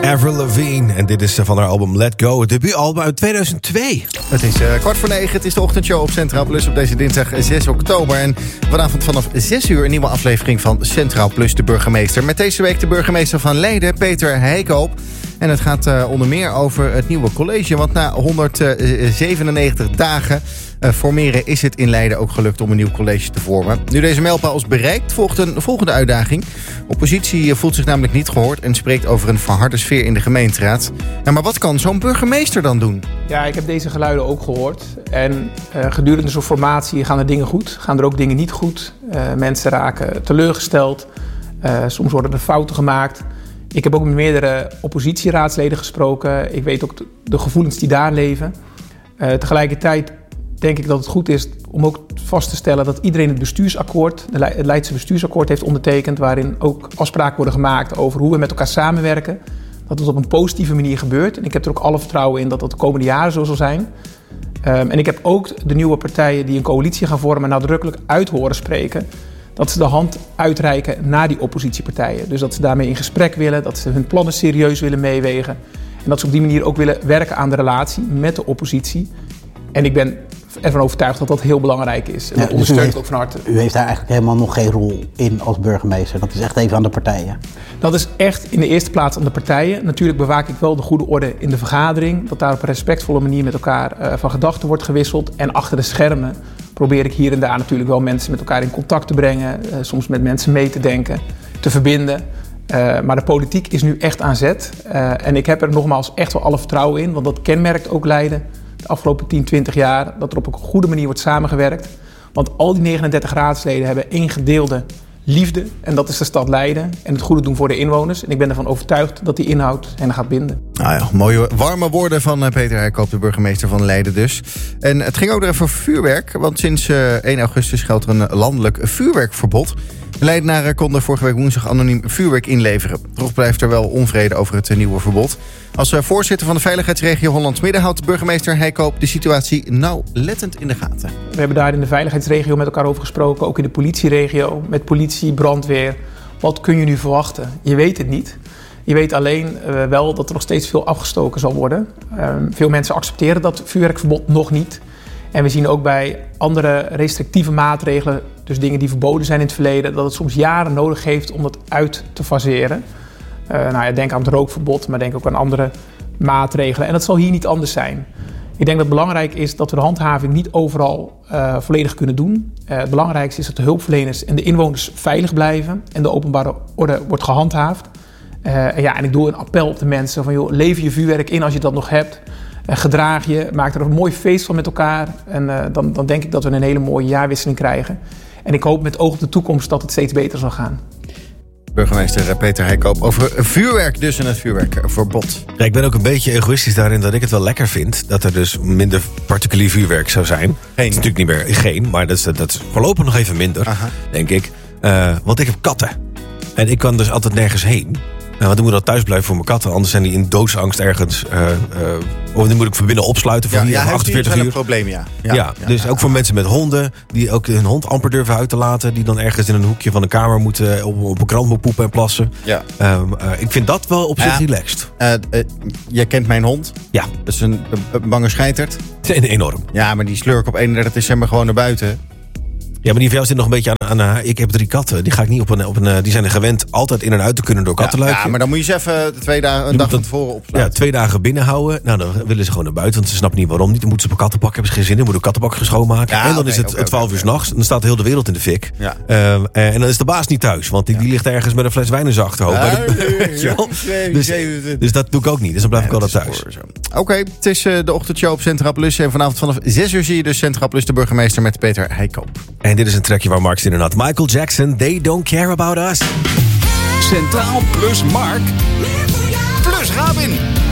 Avril Lavigne. En dit is van haar album Let Go. Het debuutalbum uit 2002. Het is 9:15. Het is de ochtendshow op Centraal Plus op deze dinsdag 6 oktober. En vanavond vanaf 6 uur een nieuwe aflevering van Centraal Plus de burgemeester. Met deze week de burgemeester van Leiden, Peter Heikoop. En het gaat onder meer over het nieuwe college. Want na 197 dagen formeren is het in Leiden ook gelukt om een nieuw college te vormen. Nu deze mijlpaal is bereikt, volgt een volgende uitdaging. Oppositie voelt zich namelijk niet gehoord en spreekt over een verharde sfeer in de gemeenteraad. Ja, maar wat kan zo'n burgemeester dan doen? Ja, ik heb deze geluiden ook gehoord. En gedurende zo'n formatie gaan er dingen goed, gaan er ook dingen niet goed. Mensen raken teleurgesteld. Soms worden er fouten gemaakt. Ik heb ook met meerdere oppositieraadsleden gesproken. Ik weet ook de gevoelens die daar leven. Tegelijkertijd denk ik dat het goed is om ook vast te stellen dat iedereen het bestuursakkoord, het Leidse bestuursakkoord heeft ondertekend, waarin ook afspraken worden gemaakt over hoe we met elkaar samenwerken. Dat het op een positieve manier gebeurt. En ik heb er ook alle vertrouwen in dat dat de komende jaren zo zal zijn. En ik heb ook de nieuwe partijen die een coalitie gaan vormen nadrukkelijk uit horen spreken dat ze de hand uitreiken naar die oppositiepartijen. Dus dat ze daarmee in gesprek willen, dat ze hun plannen serieus willen meewegen. En dat ze op die manier ook willen werken aan de relatie met de oppositie. En ik ben ervan overtuigd dat dat heel belangrijk is. En dat ondersteunt ik ook van harte. U heeft daar eigenlijk helemaal nog geen rol in als burgemeester. Dat is echt even aan de partijen. Dat is echt in de eerste plaats aan de partijen. Natuurlijk bewaak ik wel de goede orde in de vergadering. Dat daar op een respectvolle manier met elkaar van gedachten wordt gewisseld. En achter de schermen probeer ik hier en daar natuurlijk wel mensen met elkaar in contact te brengen. Soms met mensen mee te denken, te verbinden. Maar de politiek is nu echt aan zet. En ik heb er nogmaals echt wel alle vertrouwen in. Want dat kenmerkt ook Leiden de afgelopen 10, 20 jaar. Dat er op een goede manier wordt samengewerkt. Want al die 39 raadsleden hebben één gedeelde liefde. En dat is de stad Leiden. En het goede doen voor de inwoners. En ik ben ervan overtuigd dat die inhoud hen gaat binden. Nou ja, mooie warme woorden van Peter Heikoop, de burgemeester van Leiden dus. En het ging ook nog even over vuurwerk. Want sinds 1 augustus geldt er een landelijk vuurwerkverbod. Leidenaren konden vorige week woensdag anoniem vuurwerk inleveren. Toch blijft er wel onvrede over het nieuwe verbod. Als voorzitter van de veiligheidsregio Hollands Midden houdt burgemeester Heikoop de situatie nauwlettend in de gaten. We hebben daar in de veiligheidsregio met elkaar over gesproken. Ook in de politieregio, met politie, brandweer. Wat kun je nu verwachten? Je weet het niet. Je weet alleen wel dat er nog steeds veel afgestoken zal worden. Veel mensen accepteren dat vuurwerkverbod nog niet. En we zien ook bij andere restrictieve maatregelen, dus dingen die verboden zijn in het verleden, dat het soms jaren nodig heeft om dat uit te faseren. Denk aan het rookverbod, maar denk ook aan andere maatregelen. En dat zal hier niet anders zijn. Ik denk dat het belangrijk is dat we de handhaving niet overal volledig kunnen doen. Het belangrijkste is dat de hulpverleners en de inwoners veilig blijven en de openbare orde wordt gehandhaafd. En ik doe een appel op de mensen van, lever je vuurwerk in als je dat nog hebt. Gedraag je, maak er een mooi feest van met elkaar. En dan denk ik dat we een hele mooie jaarwisseling krijgen. En ik hoop met oog op de toekomst dat het steeds beter zal gaan. Burgemeester Peter Heikoop over vuurwerk dus en het vuurwerkverbod. Ja, ik ben ook een beetje egoïstisch daarin dat ik het wel lekker vind dat er dus minder particulier vuurwerk zou zijn. Het is natuurlijk niet meer geen, maar dat is voorlopig nog even minder, denk ik. Want ik heb katten. En ik kan dus altijd nergens heen. Want dan moet ik thuis blijven voor mijn katten. Anders zijn die in doodsangst ergens. Of die moet ik van binnen opsluiten voor 48 uur. Een probleem, Dus ook voor mensen met honden. Die ook hun hond amper durven uit te laten. Die dan ergens in een hoekje van de kamer moeten op een krant moeten poepen en plassen. Ja. Ik vind dat wel op zich relaxed. Jij kent mijn hond. Ja. Dat is een bange scheiterd. Enorm. Ja, maar die slurk op 31 december gewoon naar buiten. Ja, maar die van jou zit nog een beetje aan ik heb 3 katten. Die ga ik niet die zijn er gewend altijd in en uit te kunnen door kattenluikje. Ja, maar dan moet je ze even een dag van tevoren opsluiten. Ja, 2 dagen binnenhouden. Nou, dan willen ze gewoon naar buiten, want ze snappen niet waarom niet. Dan moeten ze op een kattenbak, hebben ze geen zin in. Moeten een kattenbak schoonmaken. Ja, en dan is het 12 uur 's nachts. Dan staat heel de wereld in de fik. Ja. En dan is de baas niet thuis, want die ligt ergens met een fles wijn in zijn achterhoofd. Dus dat doe ik ook niet. Dus dan blijf ik altijd thuis. Oké, het is de ochtendshow op Centraal Plus. En vanavond vanaf 6 uur zie je dus Centraal Plus de burgemeester met Peter Heikoop. En dit is een trackje waar Mark zin in had. Michael Jackson, They Don't Care About Us. Centraal Plus Mark. Plus Robin.